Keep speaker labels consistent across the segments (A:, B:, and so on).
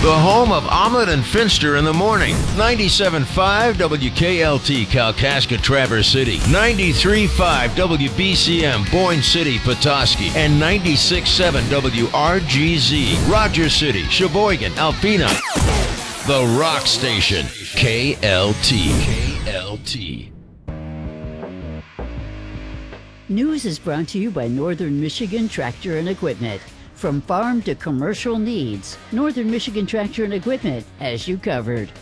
A: The home of Omelet and Finster in the morning. 97.5 WKLT Kalkaska Traverse City. 93.5 WBCM Boyne City Petoskey. And 96.7 WRGZ Rogers City, Sheboygan, Alpena. The Rock Station. KLT. KLT.
B: News is brought to you by Northern Michigan Tractor and Equipment. From farm to commercial needs, Northern Michigan Tractor and Equipment has you covered.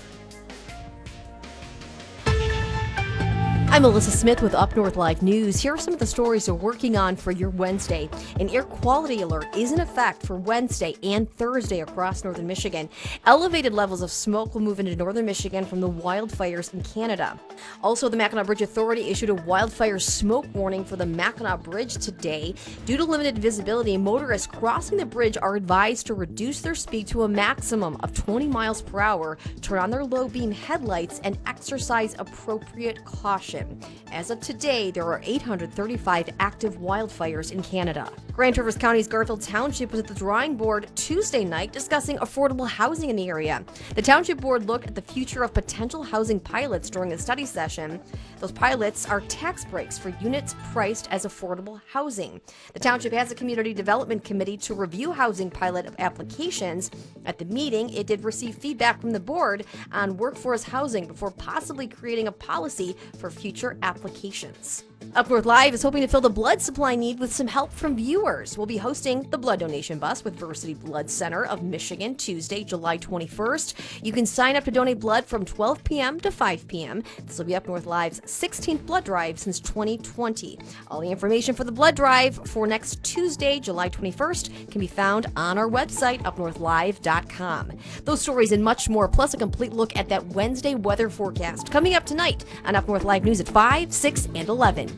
C: I'm Melissa Smith with Up North Live News. Here are some of the stories we're working on for your Wednesday. An air quality alert is in effect for Wednesday and Thursday across northern Michigan. Elevated levels of smoke will move into northern Michigan from the wildfires in Canada. Also, the Mackinac Bridge Authority issued a wildfire smoke warning for the Mackinac Bridge today. Due to limited visibility, motorists crossing the bridge are advised to reduce their speed to a maximum of 20 miles per hour, turn on their low beam headlights, and exercise appropriate caution. As of today, there are 835 active wildfires in Canada. Grand Traverse County's Garfield Township was at the drawing board Tuesday night discussing affordable housing in the area. The Township Board looked at the future of potential housing pilots during a study session. Those pilots are tax breaks for units priced as affordable housing. The Township has a Community Development Committee to review housing pilot applications. At the meeting, it did receive feedback from the board on workforce housing before possibly creating a policy for future applications. Up North Live is hoping to fill the blood supply need with some help from viewers. We'll be hosting the blood donation bus with Versity Blood Center of Michigan Tuesday, July 21st. You can sign up to donate blood from 12 p.m. to 5 p.m. This will be Up North Live's 16th blood drive since 2020. All the information for the blood drive for next Tuesday, July 21st can be found on our website, upnorthlive.com. Those stories and much more, plus a complete look at that Wednesday weather forecast coming up tonight on Up North Live News at 5, 6, and 11.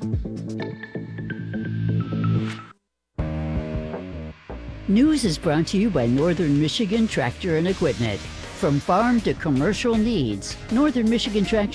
B: News is brought to you by Northern Michigan Tractor and Equipment. From farm to commercial needs, Northern Michigan Tractor